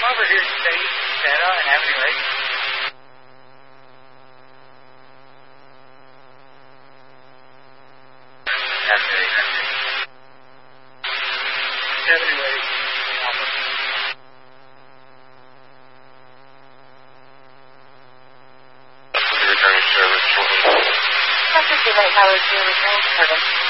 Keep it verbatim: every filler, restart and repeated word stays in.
over here to State, Santa, and Avenue eight. Avenue eight, Avenue eight. Avenue eight, Alpha. Returning service, Traffic Light Tower to return service.